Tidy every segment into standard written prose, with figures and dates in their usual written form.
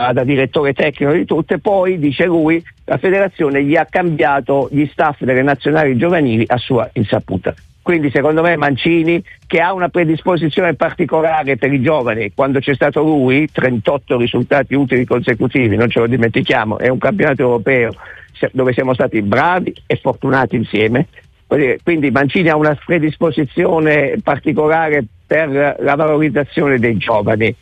da direttore tecnico di tutte, poi dice lui la federazione gli ha cambiato gli staff delle nazionali giovanili a sua insaputa. Quindi secondo me Mancini, che ha una predisposizione particolare per i giovani, quando c'è stato lui 38 risultati utili consecutivi, non ce lo dimentichiamo, è un campionato europeo dove siamo stati bravi e fortunati insieme. Quindi Mancini ha una predisposizione particolare per la valorizzazione dei giovani,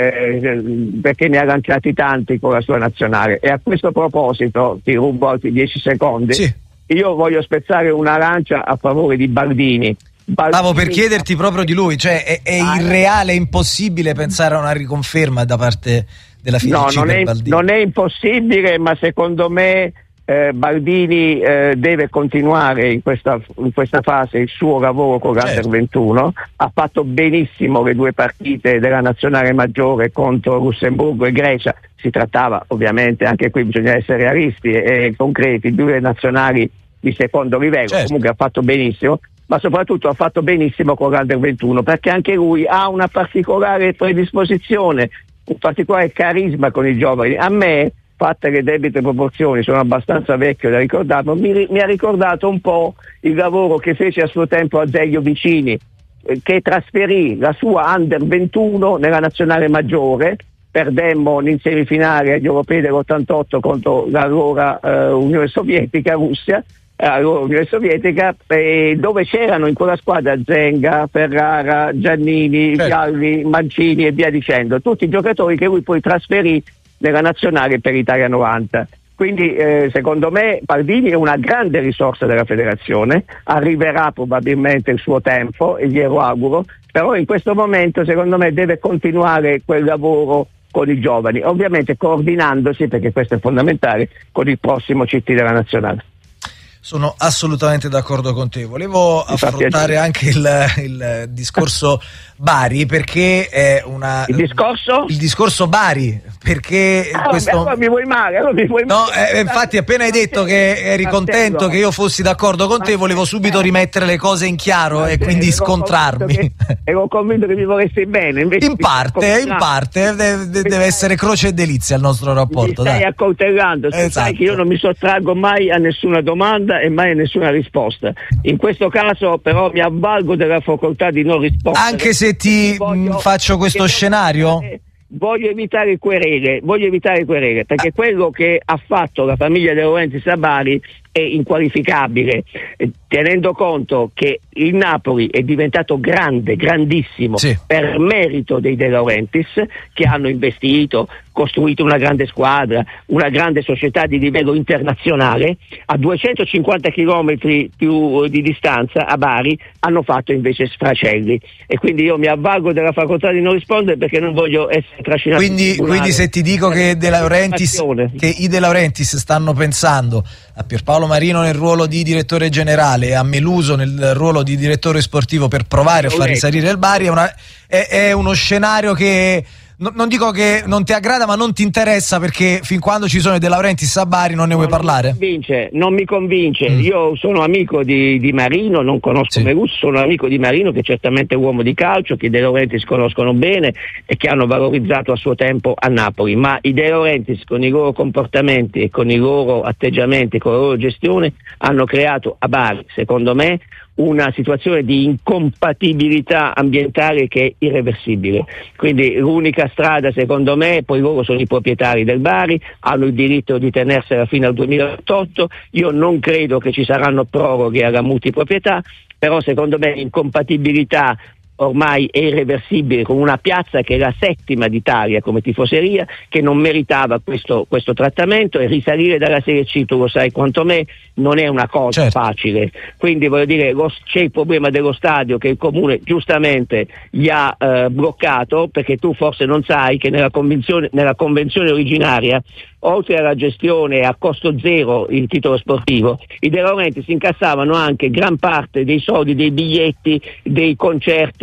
perché ne ha lanciati tanti con la sua nazionale. E a questo proposito ti rubo altri 10 secondi. Sì. Io voglio spezzare una lancia a favore di Baldini. Stavo per chiederti proprio di lui, cioè è irreale, è impossibile pensare a una riconferma da parte della FIGC per Baldini. Non è impossibile, ma secondo me Baldini deve continuare in questa fase il suo lavoro con l'Under 21. Ha fatto benissimo le 2 partite della nazionale maggiore contro Lussemburgo e Grecia. Si trattava, ovviamente, anche qui bisogna essere realisti e concreti, 2 nazionali di secondo livello. Certo. Comunque ha fatto benissimo, ma soprattutto ha fatto benissimo con l'Under 21, perché anche lui ha una particolare predisposizione, un particolare carisma con i giovani. A me, fatte le debite proporzioni, sono abbastanza vecchio da ricordarlo, mi ha ricordato un po' il lavoro che fece a suo tempo Azeglio Vicini, che trasferì la sua Under 21 nella nazionale maggiore. Perdemmo in semifinale agli europei dell'88 contro l'allora Unione Sovietica, Russia, Unione Sovietica, dove c'erano in quella squadra Zenga, Ferrara, Giannini, Vialli, Mancini e via dicendo, tutti i giocatori che lui poi trasferì nella nazionale per Italia 90. Quindi secondo me Baldini è una grande risorsa della federazione, arriverà probabilmente il suo tempo e glielo auguro, però in questo momento secondo me deve continuare quel lavoro con i giovani, ovviamente coordinandosi, perché questo è fondamentale, con il prossimo CT della nazionale. Sono assolutamente d'accordo con te. Volevo affrontare anche il discorso Bari, perché è una... Il discorso Bari, perché questo... Allora mi vuoi male. No, infatti appena hai detto che eri contento che io fossi d'accordo con te, volevo subito rimettere le cose in chiaro e quindi scontrarmi. Ero convinto che mi volessi bene. In parte deve essere croce e delizia il nostro rapporto. Mi stai accoltellando, sai che io non mi sottraggo mai a nessuna domanda e mai a nessuna risposta. In questo caso però mi avvalgo della facoltà di non rispondere. Anche se ti faccio questo scenario? Voglio evitare querele, perché quello che ha fatto la famiglia De Laurentiis a Bari è inqualificabile, tenendo conto che il Napoli è diventato grandissimo per merito dei De Laurentiis, che hanno investito, costruito una grande squadra, una grande società di livello internazionale. A 250 chilometri più di distanza, a Bari, hanno fatto invece sfracelli, e quindi io mi avvalgo della facoltà di non rispondere, perché non voglio essere trascinato. Quindi se ti dico che i De Laurentiis stanno pensando a Pierpaolo Marino nel ruolo di direttore generale e a Meluso nel ruolo di direttore sportivo per provare a far risalire il Bari, è uno scenario che non dico che non ti aggrada, ma non ti interessa, perché fin quando ci sono i De Laurentiis a Bari non ne vuoi parlare? Non mi convince. Io sono amico di Marino, non conosco Meluso, sono amico di Marino, che certamente è uomo di calcio, che i De Laurentiis conoscono bene e che hanno valorizzato a suo tempo a Napoli, ma i De Laurentiis con i loro comportamenti e con i loro atteggiamenti, con la loro gestione, hanno creato a Bari, secondo me, una situazione di incompatibilità ambientale che è irreversibile. Quindi l'unica strada, secondo me, poi loro sono i proprietari del Bari, hanno il diritto di tenersela fino al 2028, io non credo che ci saranno proroghe alla multiproprietà, però secondo me l'incompatibilità ormai è irreversibile con una piazza che è la 7ª d'Italia come tifoseria, che non meritava questo trattamento, e risalire dalla Serie C, tu lo sai quanto me, non è una cosa facile. Quindi voglio dire, c'è il problema dello stadio che il Comune giustamente gli ha bloccato, perché tu forse non sai che nella convenzione originaria, oltre alla gestione a costo zero il titolo sportivo, i De Laurentiis incassavano anche gran parte dei soldi dei biglietti, dei concerti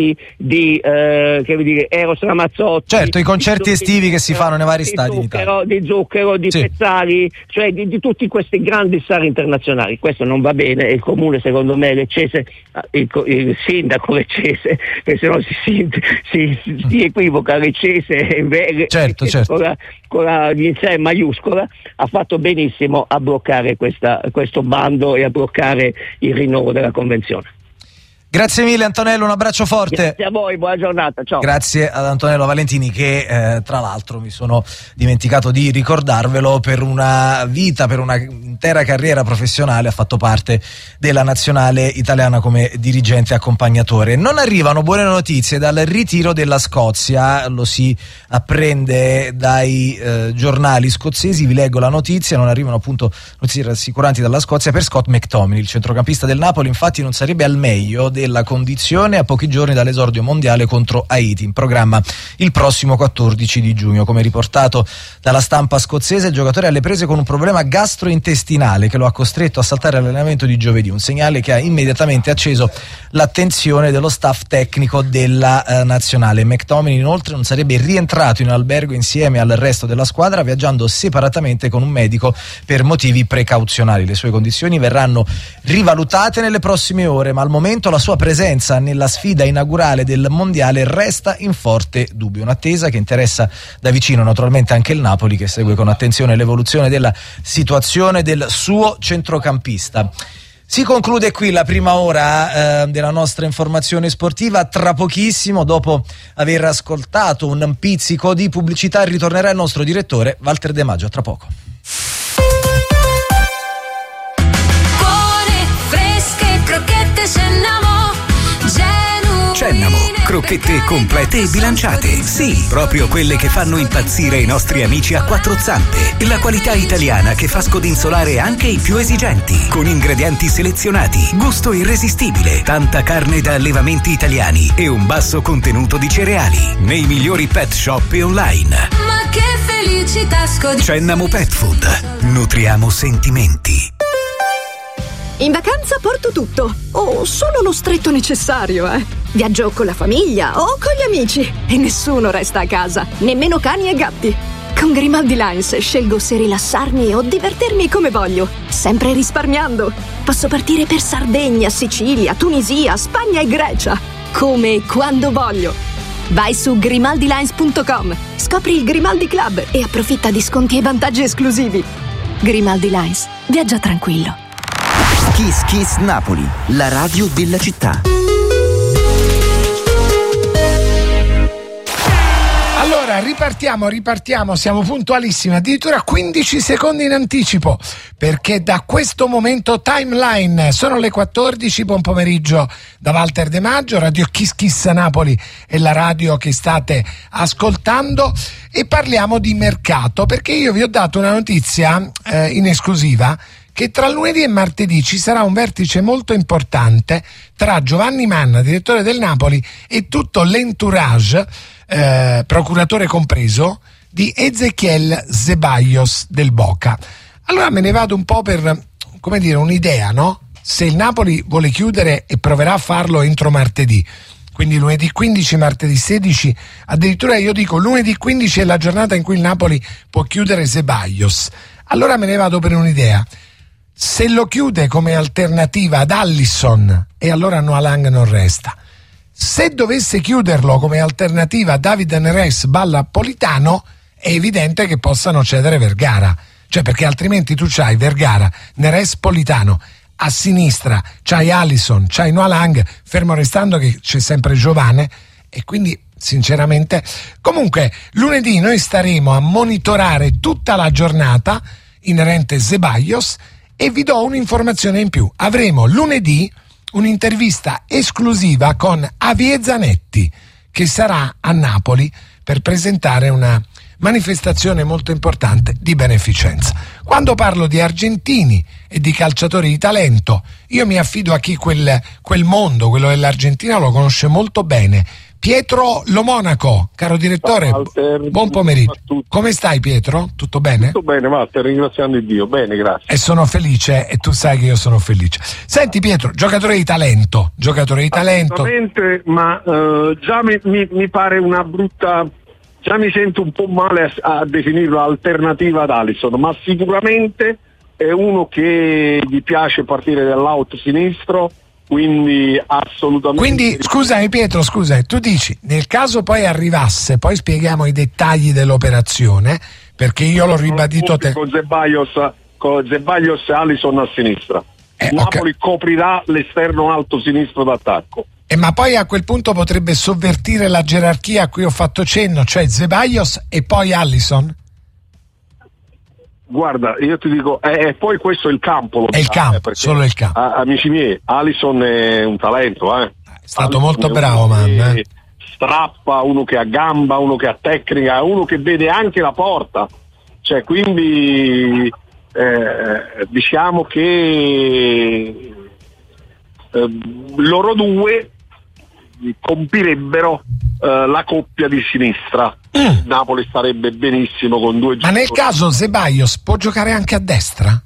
Benedetti, di Eros Ramazzotti. Certo, i concerti estivi che si fanno nei vari stadi in Italia. Di Zucchero, di Pezzali, cioè di tutti questi grandi star internazionali. Questo non va bene, e il comune, secondo me, Leccese, il sindaco Leccese, che se no si equivoca, Leccese certo. con la iniziale maiuscola, ha fatto benissimo a bloccare questo bando e a bloccare il rinnovo della convenzione. Grazie mille Antonello, un abbraccio forte. Grazie a voi, buona giornata, ciao. Grazie ad Antonello Valentini che tra l'altro mi sono dimenticato di ricordarvelo, per una vita, per una intera carriera professionale ha fatto parte della nazionale italiana come dirigente e accompagnatore. Non arrivano buone notizie dal ritiro della Scozia, lo si apprende dai giornali scozzesi, vi leggo la notizia, non arrivano appunto notizie rassicuranti dalla Scozia per Scott McTominay, il centrocampista del Napoli. Infatti non sarebbe al meglio della condizione a pochi giorni dall'esordio mondiale contro Haiti, in programma il prossimo 14 di giugno. Come riportato dalla stampa scozzese, il giocatore è alle prese con un problema gastrointestinale che lo ha costretto a saltare l'allenamento di giovedì, un segnale che ha immediatamente acceso l'attenzione dello staff tecnico della nazionale. McTominay inoltre non sarebbe rientrato in albergo insieme al resto della squadra, viaggiando separatamente con un medico per motivi precauzionali. Le sue condizioni verranno rivalutate nelle prossime ore, ma al momento la sua presenza nella sfida inaugurale del mondiale resta in forte dubbio. Un'attesa che interessa da vicino naturalmente anche il Napoli, che segue con attenzione l'evoluzione della situazione del suo centrocampista. Si conclude qui la prima ora della nostra informazione sportiva. Tra pochissimo, dopo aver ascoltato un pizzico di pubblicità, ritornerà il nostro direttore Walter De Maggio. Tra poco. Buone, fresche, crocchette Cennamo, crocchette complete e bilanciate. Sì, proprio quelle che fanno impazzire i nostri amici a quattro zampe. La qualità italiana che fa scodinzolare anche i più esigenti. Con ingredienti selezionati, gusto irresistibile, tanta carne da allevamenti italiani e un basso contenuto di cereali. Nei migliori pet shop e online. Ma che felicità Cennamo Pet Food. Nutriamo sentimenti. In vacanza porto tutto, o solo lo stretto necessario, Viaggio con la famiglia o con gli amici e nessuno resta a casa, nemmeno cani e gatti. Con Grimaldi Lines scelgo se rilassarmi o divertirmi come voglio, sempre risparmiando. Posso partire per Sardegna, Sicilia, Tunisia, Spagna e Grecia, come e quando voglio. Vai su grimaldilines.com, scopri il Grimaldi Club e approfitta di sconti e vantaggi esclusivi. Grimaldi Lines, viaggia tranquillo. Kiss Kiss Napoli, la radio della città. Allora, ripartiamo, siamo puntualissimi, addirittura 15 secondi in anticipo, perché da questo momento Timeline, sono le 14, buon pomeriggio da Walter De Maggio, Radio Kiss Kiss Napoli è la radio che state ascoltando e parliamo di mercato, perché io vi ho dato una notizia in esclusiva che tra lunedì e martedì ci sarà un vertice molto importante tra Giovanni Manna, direttore del Napoli, e tutto l'entourage, procuratore compreso, di Ezequiel Zeballos del Boca. Allora me ne vado un po' per, come dire, un'idea, no? Se il Napoli vuole chiudere e proverà a farlo entro martedì, quindi lunedì 15, martedì 16, addirittura io dico lunedì 15 è la giornata in cui il Napoli può chiudere Zeballos. Allora me ne vado per un'idea. Se lo chiude come alternativa ad Alisson, e allora Noah Lang non resta. Se dovesse chiuderlo come alternativa a David Neres Politano, è evidente che possano cedere Vergara, cioè perché altrimenti tu c'hai Vergara, Neres Politano, a sinistra c'hai Alisson, c'hai Noah Lang, fermo restando che c'è sempre Giovane, e quindi sinceramente comunque lunedì noi staremo a monitorare tutta la giornata inerente Zeballos. E vi do un'informazione in più. Avremo lunedì un'intervista esclusiva con Javier Zanetti, che sarà a Napoli per presentare una manifestazione molto importante di beneficenza. Quando parlo di argentini e di calciatori di talento, io mi affido a chi quel mondo, quello dell'Argentina, lo conosce molto bene. Pietro Lo Monaco, caro direttore, Walter, buon pomeriggio. Come stai, Pietro? Tutto bene? Tutto bene, Walter, ringraziando Dio. Bene, grazie. E sono felice, e tu sai che io sono felice. Senti, Pietro, giocatore di talento. Assolutamente, ma già mi pare una brutta... Già mi sento un po' male a definirlo alternativa ad Alisson, ma sicuramente è uno che gli piace partire dall'out sinistro, quindi assolutamente... Quindi, scusami Pietro, tu dici, nel caso poi arrivasse, poi spieghiamo i dettagli dell'operazione, perché io l'ho ribadito... Con Zeballos e Alisson a sinistra. Napoli coprirà l'esterno alto sinistro d'attacco. Ma poi a quel punto potrebbe sovvertire la gerarchia a cui ho fatto cenno, cioè Zeballos e poi Alisson? Guarda, io ti dico, poi questo è il campo. È il campo, solo il campo. Amici miei, Alisson è un talento, È stato molto bravo, man. Strappa, uno che ha gamba, uno che ha tecnica, uno che vede anche la porta. Cioè, quindi diciamo che loro due compirebbero la coppia di sinistra. Napoli starebbe benissimo con due giocatori. Ma nel caso Zeballos può giocare anche a destra?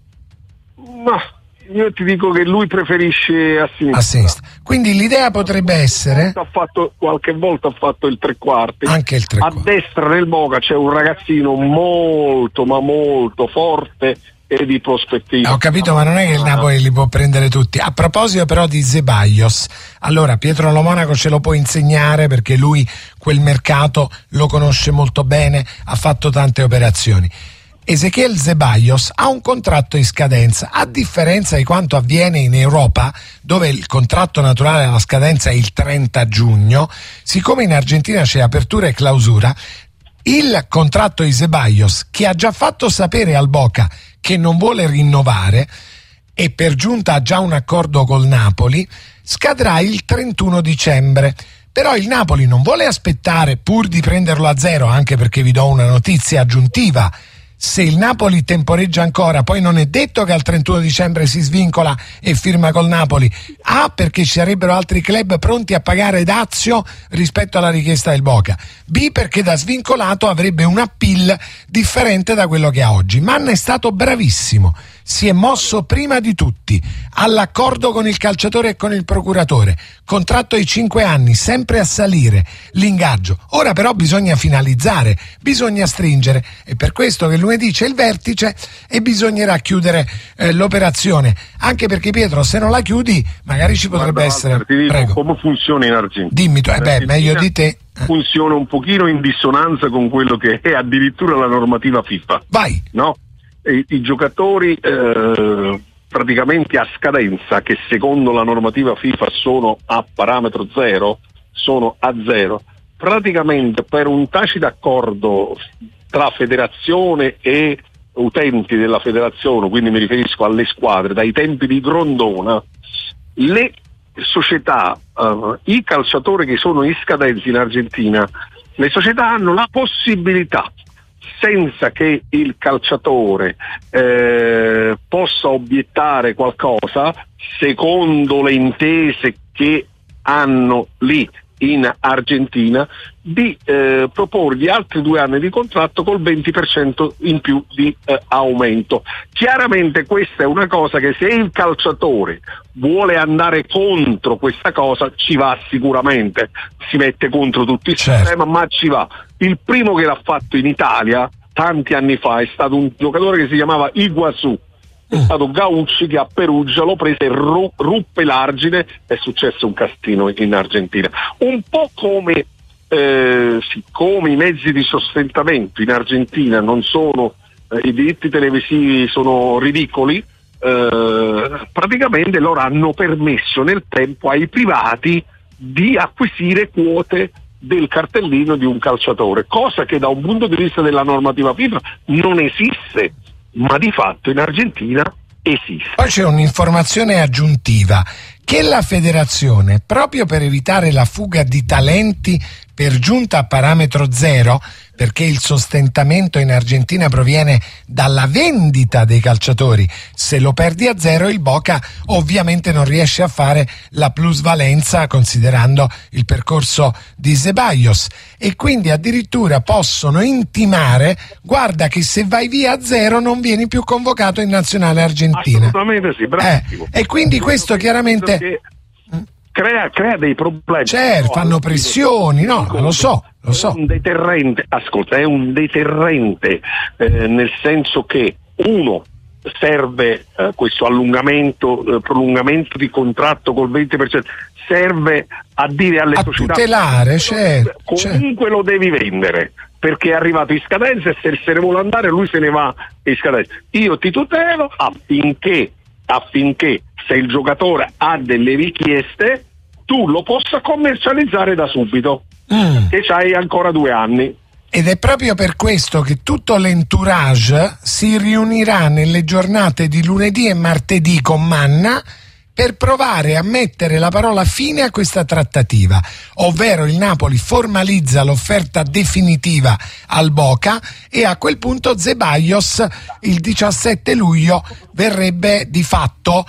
Ma io ti dico che lui preferisce a sinistra. Quindi l'idea potrebbe essere... Qualche volta ha fatto il tre quarti. Anche il tre quarti. A destra nel Boca c'è un ragazzino molto ma molto forte e di prospettiva. Ho capito, ma non è che il Napoli li può prendere tutti. A proposito però di Zeballos, allora Pietro Lo Monaco ce lo può insegnare, perché lui quel mercato lo conosce molto bene, ha fatto tante operazioni. Ezequiel Zeballos ha un contratto in scadenza, a differenza di quanto avviene in Europa, dove il contratto naturale alla scadenza è il 30 giugno, siccome in Argentina c'è apertura e clausura, il contratto di Zeballos, che ha già fatto sapere al Boca che non vuole rinnovare e per giunta ha già un accordo col Napoli, scadrà il 31 dicembre. Però il Napoli non vuole aspettare pur di prenderlo a zero, anche perché vi do una notizia aggiuntiva. Se il Napoli temporeggia ancora, poi non è detto che al 31 dicembre si svincola e firma col Napoli. A, perché ci sarebbero altri club pronti a pagare dazio rispetto alla richiesta del Boca. B, perché da svincolato avrebbe un appeal differente da quello che ha oggi. Manna è stato bravissimo, si è mosso prima di tutti all'accordo con il calciatore e con il procuratore, contratto di 5 anni, sempre a salire l'ingaggio. Ora però bisogna finalizzare, bisogna stringere, e per questo che lunedì c'è il vertice e bisognerà chiudere l'operazione, anche perché Pietro, se non la chiudi magari ci potrebbe essere... Ti dico Prego. come funziona in Argentina. Dimmi tu, meglio di te. Funziona un pochino in dissonanza con quello che è addirittura la normativa FIFA. Vai. No? I giocatori praticamente a scadenza, che secondo la normativa FIFA sono a parametro zero, sono a zero, praticamente per un tacito accordo tra federazione e utenti della federazione, quindi mi riferisco alle squadre, dai tempi di Grondona, le società, i calciatori che sono in scadenza in Argentina, le società hanno la possibilità, senza che il calciatore possa obiettare qualcosa, secondo le intese che hanno lì in Argentina, di proporgli altri 2 anni di contratto col 20% in più di aumento. Chiaramente questa è una cosa che, se il calciatore vuole andare contro questa cosa, ci va sicuramente, si mette contro tutto il sistema, ma ci va. Il primo che l'ha fatto in Italia tanti anni fa è stato un giocatore che si chiamava Iguazú, è stato Gaucci, che a Perugia lo prese e ruppe l'argine, è successo un castino in Argentina. Un po' come siccome i mezzi di sostentamento in Argentina non sono, i diritti televisivi sono ridicoli, praticamente loro hanno permesso nel tempo ai privati di acquisire quote del cartellino di un calciatore, cosa che da un punto di vista della normativa FIFA non esiste, ma di fatto in Argentina esiste. Poi c'è un'informazione aggiuntiva, che la federazione, proprio per evitare la fuga di talenti per giunta a parametro zero, perché il sostentamento in Argentina proviene dalla vendita dei calciatori. Se lo perdi a zero, il Boca ovviamente non riesce a fare la plusvalenza considerando il percorso di Ceballos, e quindi addirittura possono intimare: guarda che se vai via a zero non vieni più convocato in nazionale argentina. Assolutamente sì, bravissimo. E quindi questo chiaramente crea dei problemi. Certo, fanno pressioni, no, ma lo so. È un deterrente, ascolta, è un deterrente, nel senso che uno serve questo prolungamento di contratto col 20%, serve a dire alle società, tutelare, certo, comunque lo devi vendere, perché è arrivato in scadenza e se ne vuole andare lui se ne va in scadenza. Io ti tutelo affinché se il giocatore ha delle richieste tu lo possa commercializzare da subito, che c'hai ancora 2 anni. Ed è proprio per questo che tutto l'entourage si riunirà nelle giornate di lunedì e martedì con Manna per provare a mettere la parola fine a questa trattativa, ovvero il Napoli formalizza l'offerta definitiva al Boca e a quel punto Ceballos il 17 luglio verrebbe di fatto,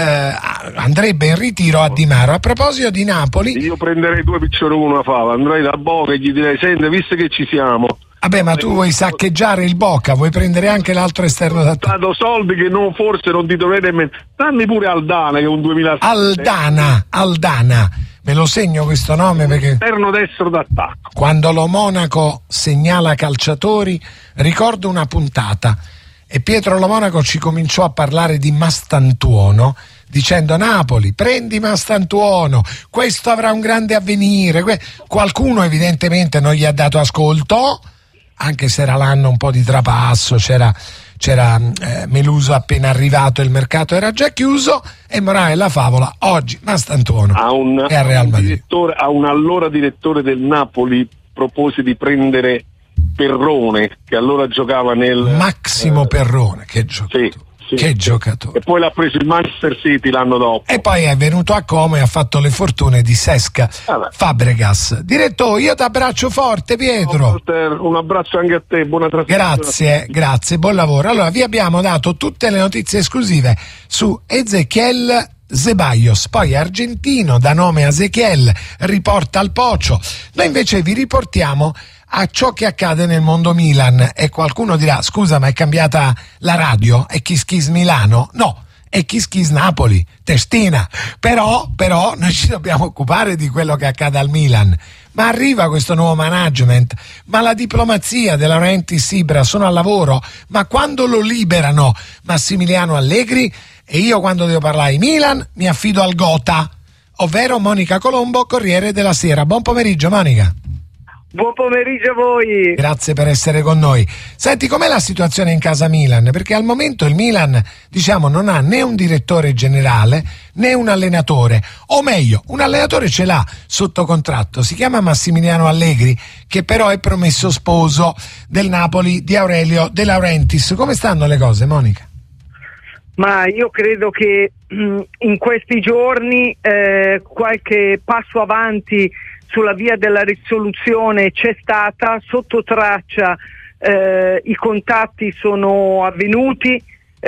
andrebbe in ritiro a Di Maro. A proposito di Napoli, io prenderei 2 piccioni con una fava, andrei dal Boca e gli direi: senti, visto che ci siamo, vabbè, ma tu vuoi saccheggiare il Boca, vuoi prendere anche l'altro esterno da te. Dato soldi che forse non ti dovrete mettere. Dammi pure Aldana, che è un 2007. Aldana, me lo segno questo nome perché esterno destro d'attacco. Quando lo Monaco segnala calciatori ricordo una puntata e Pietro Lo Monaco ci cominciò a parlare di Mastantuono, dicendo: Napoli, prendi Mastantuono, questo avrà un grande avvenire. Qualcuno evidentemente non gli ha dato ascolto, anche se era l'anno un po' di trapasso, c'era Meluso appena arrivato, il mercato era già chiuso, e morale la favola, oggi Mastantuono è al Real Madrid. A un allora direttore del Napoli propose di prendere Perrone, che allora giocava nel Massimo Perrone, che giocatore. Sì, che giocatore. E poi l'ha preso il Manchester City l'anno dopo. E poi è venuto a Como e ha fatto le fortune di Cesc Fabregas. Direttore, io ti abbraccio forte, Pietro. Un abbraccio anche a te, buona trasmissione. Grazie, buon lavoro. Allora, vi abbiamo dato tutte le notizie esclusive su Ezequiel Ceballos, poi argentino da nome Ezequiel, riporta al Pocio. Noi invece vi riportiamo a ciò che accade nel mondo Milan, e qualcuno dirà: scusa, ma è cambiata la radio? È Kiss Kiss Milano? No, è Kiss Kiss Napoli, testina. Però noi ci dobbiamo occupare di quello che accade al Milan. Ma arriva questo nuovo management, ma la diplomazia De Laurentiis Ibra sono al lavoro, ma quando lo liberano Massimiliano Allegri? E io, quando devo parlare di Milan, mi affido al Gotha, ovvero Monica Colombo, Corriere della Sera. Buon pomeriggio, Monica. Buon pomeriggio a voi. Grazie per essere con noi. Senti, com'è la situazione in casa Milan? Perché al momento il Milan, non ha né un direttore generale né un allenatore, o meglio, un allenatore ce l'ha sotto contratto, si chiama Massimiliano Allegri, che però è promesso sposo del Napoli di Aurelio De Laurentiis. Come stanno le cose, Monica? Ma io credo che in questi giorni qualche passo avanti sulla via della risoluzione c'è stata, sotto traccia i contatti sono avvenuti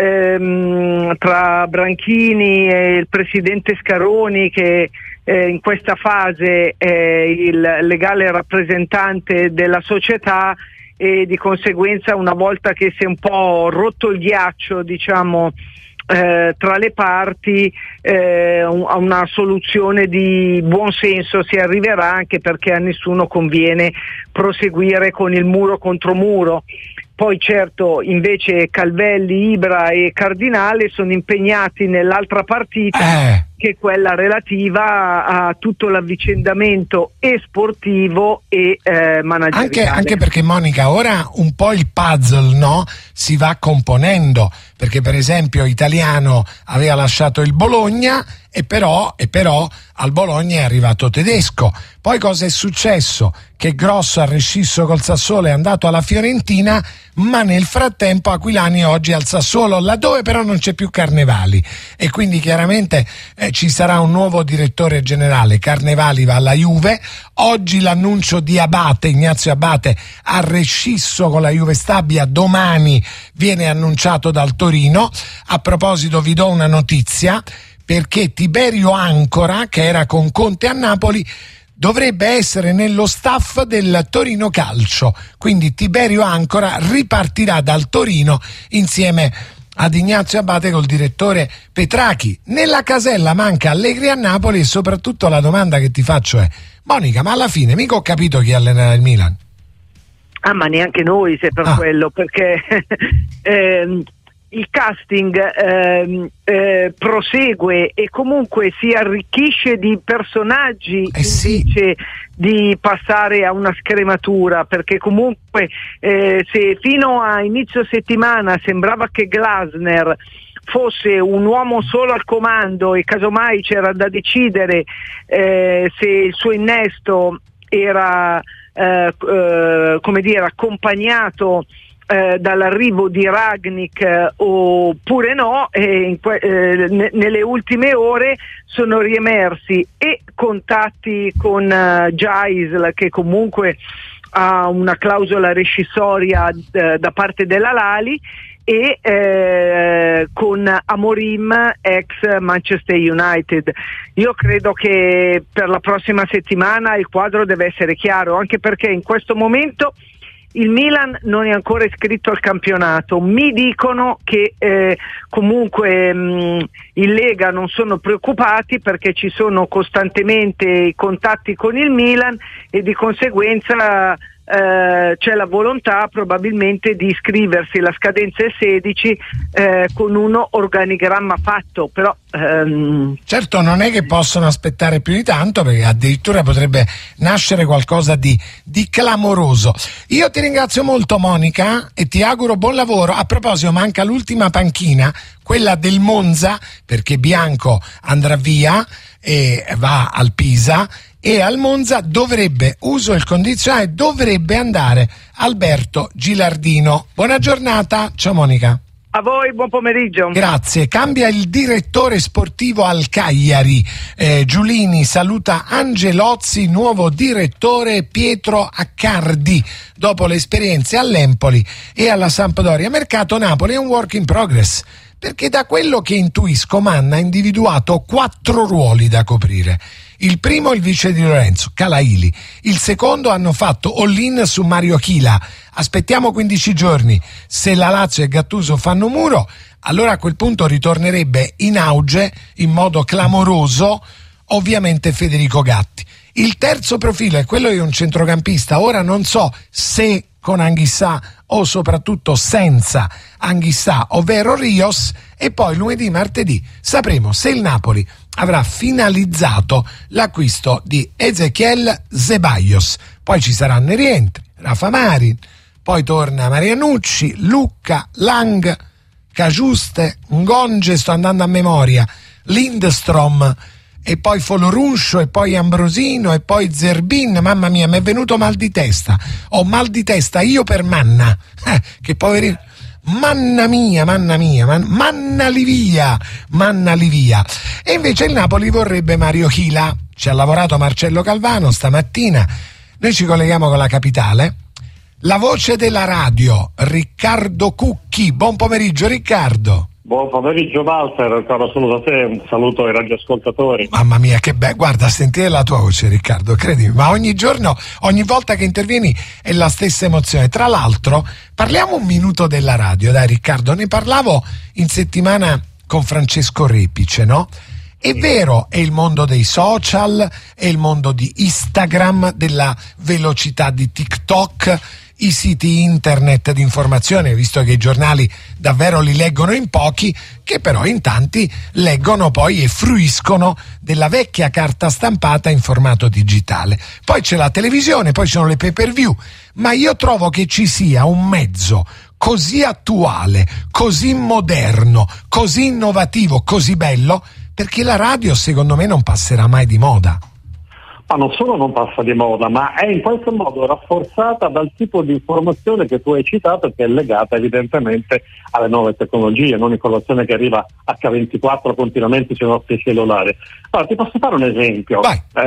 tra Branchini e il presidente Scaroni, che in questa fase è il legale rappresentante della società, e di conseguenza, una volta che si è un po' rotto il ghiaccio, tra le parti, a una soluzione di buon senso si arriverà, anche perché a nessuno conviene proseguire con il muro contro muro. Poi certo, invece, Calvelli, Ibra e Cardinale sono impegnati nell'altra partita, che è quella relativa a tutto l'avvicendamento e sportivo e manageriale. Anche perché, Monica, ora un po' il puzzle, no? Si va componendo, perché per esempio Italiano aveva lasciato il Bologna e però al Bologna è arrivato Tedesco. Poi cosa è successo? Che Grosso ha rescisso col Sassuolo, è andato alla Fiorentina, ma nel frattempo Aquilani oggi è al Sassuolo, laddove però non c'è più Carnevali, e quindi chiaramente ci sarà un nuovo direttore generale. Carnevali va alla Juve. Oggi l'annuncio di Abate, Ignazio Abate ha rescisso con la Juve Stabia, domani viene annunciato dal Torino. A proposito vi do una notizia, perché Tiberio Ancora, che era con Conte a Napoli, dovrebbe essere nello staff del Torino Calcio, quindi Tiberio Ancora ripartirà dal Torino insieme ad Ignazio Abate col direttore Petrachi. Nella casella manca Allegri a Napoli, e soprattutto la domanda che ti faccio è: Monica, ma alla fine mica ho capito chi allenerà il Milan? Ma neanche noi, se per quello, perché il casting prosegue e comunque si arricchisce di personaggi invece di passare a una scrematura, perché comunque se fino a inizio settimana sembrava che Glasner fosse un uomo solo al comando e casomai c'era da decidere se il suo innesto era come dire accompagnato dall'arrivo di Ragnik oppure no, nelle ultime ore sono riemersi e contatti con Geisel, che comunque ha una clausola rescissoria da parte della Lali, e con Amorim, ex Manchester United. Io credo che per la prossima settimana il quadro deve essere chiaro, anche perché in questo momento il Milan non è ancora iscritto al campionato. Mi dicono che comunque in Lega non sono preoccupati, perché ci sono costantemente i contatti con il Milan e di conseguenza c'è la volontà probabilmente di iscriversi. La scadenza è 16 con uno organigramma fatto, però certo non è che possono aspettare più di tanto, perché addirittura potrebbe nascere qualcosa di clamoroso. Io ti ringrazio molto, Monica, e ti auguro buon lavoro. A proposito, manca l'ultima panchina, quella del Monza, perché Bianco andrà via e va al Pisa, e al Monza dovrebbe, uso il condizionale, dovrebbe andare Alberto Gilardino. Buona giornata, ciao Monica. A voi, buon pomeriggio. Grazie. Cambia il direttore sportivo al Cagliari. Giulini saluta Angelozzi, nuovo direttore Pietro Accardi, dopo le esperienze all'Empoli e alla Sampdoria. Mercato Napoli è un work in progress, perché da quello che intuisco Manna ha individuato 4 ruoli da coprire. Il primo il vice di Lorenzo, Calaili. Il secondo hanno fatto all-in su Mario Chila. Aspettiamo 15 giorni. Se la Lazio e Gattuso fanno muro, allora a quel punto ritornerebbe in auge in modo clamoroso ovviamente Federico Gatti. Il terzo profilo è quello di un centrocampista. Ora non so se con Anghissà o soprattutto senza Anghissà, ovvero Rios, e poi lunedì, martedì sapremo se il Napoli avrà finalizzato l'acquisto di Ezequiel Zeballos. Poi ci saranno i rientri, Rafa Marin, poi torna Marianucci, Lucca, Lang, Cagiuste, Ngonge, sto andando a memoria, Lindstrom, e poi Foloruncio, e poi Ambrosino, e poi Zerbin. Mamma mia, mi è venuto mal di testa. Ho mal di testa io per Manna, che poverino. Manna li via. E invece il Napoli vorrebbe Mario Chila. Ci ha lavorato Marcello Calvano stamattina. Noi ci colleghiamo con la capitale. La voce della radio, Riccardo Cucchi. Buon pomeriggio, Riccardo. Buon pomeriggio Walter, caro saluto a te, un saluto ai radioascoltatori. Mamma mia, che bello, guarda, sentire la tua voce, Riccardo, credimi, ma ogni giorno, ogni volta che intervieni è la stessa emozione. Tra l'altro, parliamo un minuto della radio, dai Riccardo, ne parlavo in settimana con Francesco Repice, no? È vero, è il mondo dei social, è il mondo di Instagram, della velocità di TikTok, i siti internet di informazione, visto che i giornali davvero li leggono in pochi, che però in tanti leggono poi e fruiscono della vecchia carta stampata in formato digitale. Poi c'è la televisione, poi ci sono le pay-per-view, ma io trovo che ci sia un mezzo così attuale, così moderno, così innovativo, così bello perché la radio secondo me non passerà mai di moda. Ma non solo non passa di moda, ma è in qualche modo rafforzata dal tipo di informazione che tu hai citato, che è legata evidentemente alle nuove tecnologie, non informazione che arriva H24 continuamente sui nostri cellulari. Allora, ti posso fare un esempio.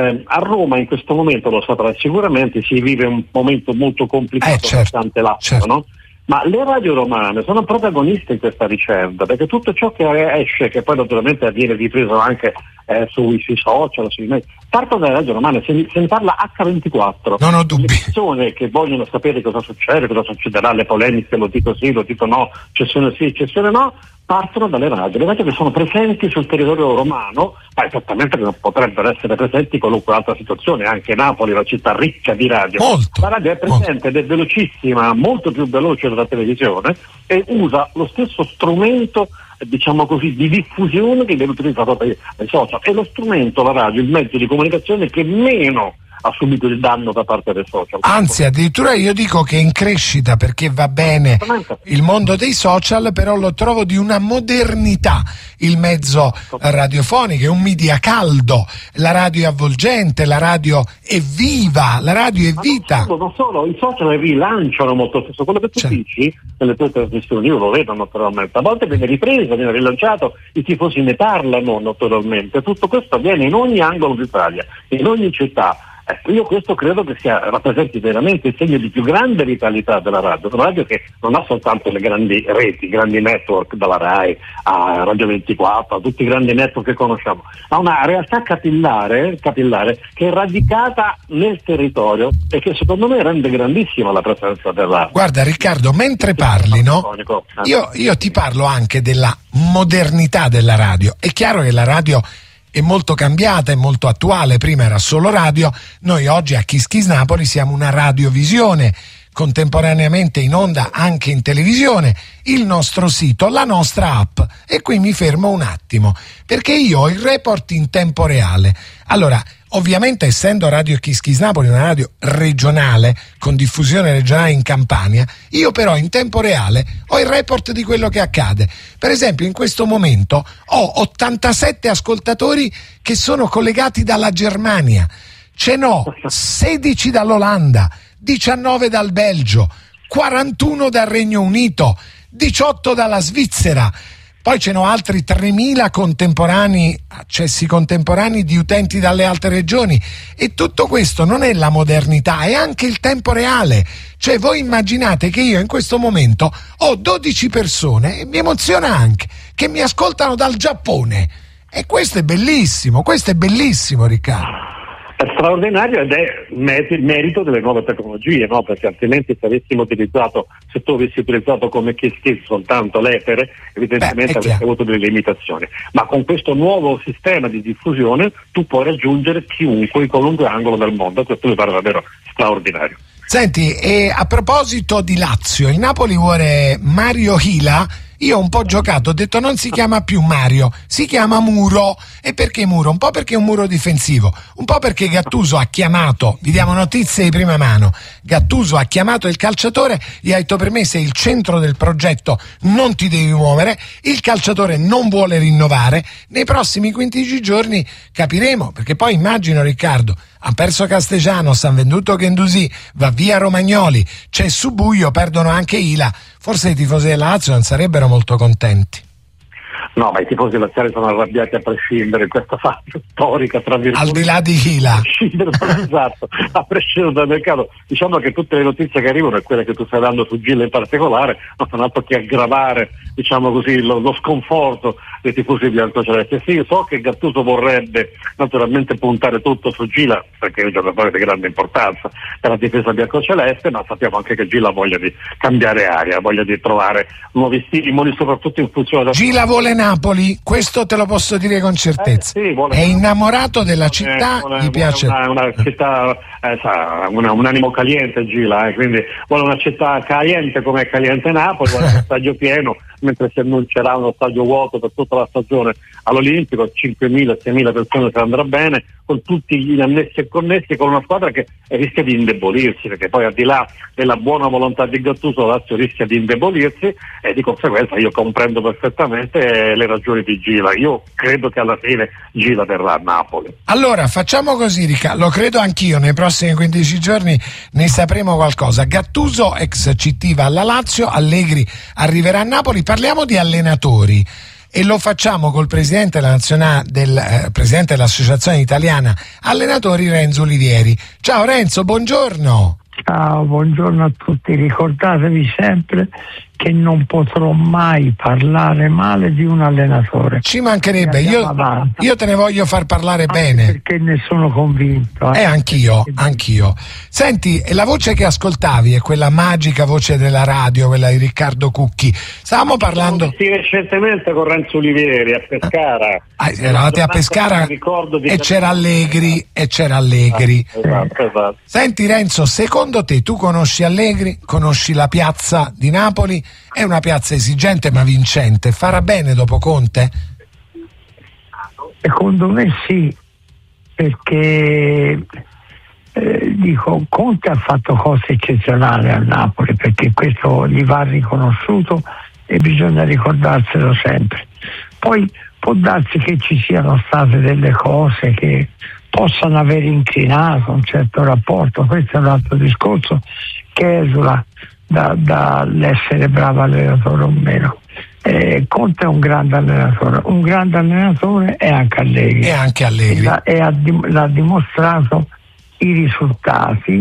A Roma in questo momento, lo saprai sicuramente, si vive un momento molto complicato nonostante l'acqua, no? Ma le radio romane sono protagoniste in questa vicenda, perché tutto ciò che esce, che poi naturalmente viene ripreso anche sui social, sui media, partono dalle radio romane, se ne parla H24. Non ho dubbi. Le persone che vogliono sapere cosa succede, cosa succederà, le polemiche, lo dico sì, lo dico no, cessione sì, cessione no, partono dalle radio. Le radio che sono presenti sul territorio romano, ma esattamente che non potrebbero essere presenti in qualunque altra situazione, anche Napoli, una città ricca di radio. La radio è presente ed è velocissima, molto più veloce della televisione, e usa lo stesso strumento, diciamo così, di diffusione che viene utilizzato dai social. È lo strumento, la radio, il mezzo di comunicazione che meno ha subito il danno da parte del social. Anzi, addirittura io dico che è in crescita, perché va bene il mondo dei social, però lo trovo di una modernità il mezzo radiofonico, è un media caldo, la radio è avvolgente, la radio è viva, la radio è vita. Non solo, i social rilanciano molto spesso quello che tu dici nelle tue trasmissioni, io lo vedo naturalmente, a volte viene ripreso, viene rilanciato, i tifosi ne parlano naturalmente, tutto questo avviene in ogni angolo d'Italia, in ogni città. Io questo credo che rappresenti veramente il segno di più grande vitalità della radio, una radio che non ha soltanto le grandi reti, i grandi network, dalla RAI a Radio 24, a tutti i grandi network che conosciamo, ha una realtà capillare che è radicata nel territorio e che secondo me rende grandissima la presenza della radio. Guarda Riccardo, mentre parli, no? Io ti parlo anche della modernità della radio. È chiaro che la radio è molto cambiata, è molto attuale, prima era solo radio, noi oggi a Kiss Kiss Napoli siamo una radiovisione, contemporaneamente in onda anche in televisione, il nostro sito, la nostra app. E qui mi fermo un attimo, perché io ho il report in tempo reale. Allora, ovviamente essendo Radio Kiss Kiss Napoli una radio regionale, con diffusione regionale in Campania, io però in tempo reale ho il report di quello che accade. Per esempio in questo momento ho 87 ascoltatori che sono collegati dalla Germania, ce n'ho 16 dall'Olanda, 19 dal Belgio, 41 dal Regno Unito, 18 dalla Svizzera. Poi ce n'ho altri 3.000 contemporanei, accessi contemporanei di utenti dalle altre regioni. E tutto questo non è la modernità, è anche il tempo reale. Cioè voi immaginate che io in questo momento ho 12 persone, e mi emoziona anche, che mi ascoltano dal Giappone. E questo è bellissimo Riccardo. È straordinario ed è merito delle nuove tecnologie, no? Perché altrimenti se tu avessi utilizzato come Kiss Kiss soltanto l'etere, evidentemente avresti avuto delle limitazioni. Ma con questo nuovo sistema di diffusione tu puoi raggiungere chiunque in qualunque angolo del mondo. Questo mi pare davvero straordinario. Senti, e a proposito di Lazio, il Napoli vuole Mario Hila. Io ho un po' giocato, ho detto non si chiama più Mario, si chiama Muro. E perché Muro? Un po' perché è un muro difensivo, un po' perché Gattuso ha chiamato, vi diamo notizie di prima mano, Gattuso ha chiamato il calciatore, gli ha detto per me sei il centro del progetto, non ti devi muovere, il calciatore non vuole rinnovare, nei prossimi 15 giorni capiremo, perché poi immagino Riccardo, ha perso Castellanos, hanno venduto Guendouzi, va via Romagnoli, c'è Subuio, perdono anche Hila, forse i tifosi della Lazio non sarebbero molto contenti. No, ma i tifosi laziali sono arrabbiati a prescindere in questa fase storica, tra virgolette. Al di là di Hila. Esatto, a prescindere dal mercato. Diciamo che tutte le notizie che arrivano e quelle che tu stai dando su Gila in particolare non fanno altro che aggravare, diciamo così, lo sconforto dei tifosi biancocelesti. Sì, so che Gattuso vorrebbe naturalmente puntare tutto su Gila, perché è un giocatore di grande importanza per la difesa biancoceleste, ma sappiamo anche che Gila ha voglia di cambiare aria, voglia di trovare nuovi stimoli, soprattutto in funzione da... Gila vuole Napoli, questo te lo posso dire con certezza. Sì, è innamorato della città, gli piace. Una città, un animo caliente Gila, quindi vuole una città caliente come è caliente Napoli, vuole uno stadio pieno, mentre si annuncerà uno stadio vuoto per tutto tutta la stagione all'Olimpico, 5.000-6.000 persone se andrà bene, con tutti gli annessi e connessi, con una squadra che rischia di indebolirsi, perché poi al di là della buona volontà di Gattuso Lazio rischia di indebolirsi, e di conseguenza io comprendo perfettamente le ragioni di Gila. Io credo che alla fine Gila verrà a Napoli. Allora facciamo così, Riccardo, lo credo anch'io, nei prossimi 15 giorni ne sapremo qualcosa. Gattuso ex CT va alla Lazio, Allegri arriverà a Napoli. Parliamo di allenatori e lo facciamo col presidente presidente dell'Associazione Italiana Allenatori, Renzo Olivieri. Ciao Renzo, buongiorno. Ciao, buongiorno a tutti. Ricordatevi sempre che non potrò mai parlare male di un allenatore. Ci mancherebbe, io te ne voglio far parlare bene. Perché ne sono convinto. Anch'io. Senti, la voce che ascoltavi è quella magica voce della radio, quella di Riccardo Cucchi. Stavamo parlando... Sì, recentemente con Renzo Olivieri a Pescara. Eravate a Pescara e c'era Allegri. Esatto. Senti Renzo, secondo te, tu conosci Allegri, conosci la piazza di Napoli, è una piazza esigente ma vincente, farà bene dopo Conte? Secondo me sì, perché Conte ha fatto cose eccezionali a Napoli, perché questo gli va riconosciuto e bisogna ricordarselo sempre. Poi può darsi che ci siano state delle cose che possano aver inclinato un certo rapporto, questo è un altro discorso che esula dall'essere bravo allenatore o meno. Conte è un grande allenatore è anche Allegri. L'ha dimostrato i risultati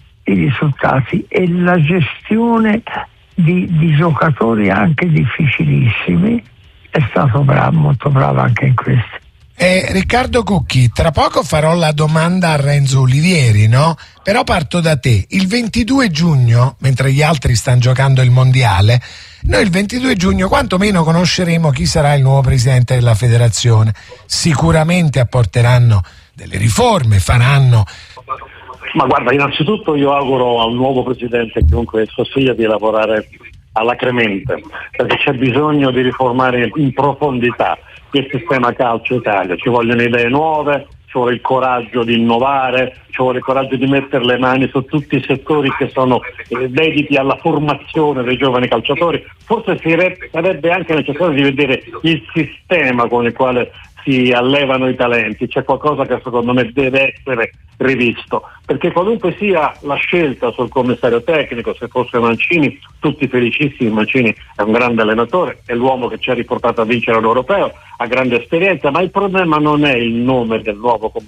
e la gestione di giocatori anche difficilissimi, è stato molto bravo anche in questo. Riccardo Cucchi, tra poco farò la domanda a Renzo Olivieri, no? Però parto da te. Il 22 giugno, mentre gli altri stanno giocando il mondiale, noi il 22 giugno quantomeno conosceremo chi sarà il nuovo presidente della federazione. Sicuramente apporteranno delle riforme, faranno... Ma guarda, innanzitutto io auguro al nuovo presidente, chiunque esso sia, di lavorare alacremente, perché c'è bisogno di riformare in profondità il sistema calcio Italia. Ci vogliono idee nuove, ci vuole il coraggio di innovare, ci vuole il coraggio di mettere le mani su tutti i settori che sono dediti alla formazione dei giovani calciatori. Forse sarebbe anche necessario di vedere il sistema con il quale si allevano i talenti. C'è qualcosa che secondo me deve essere rivisto, perché qualunque sia la scelta sul commissario tecnico, se fosse Mancini, tutti felicissimi. Mancini è un grande allenatore, è l'uomo che ci ha riportato a vincere l'Europeo, ha grande esperienza, ma il problema non è il nome del nuovo commissario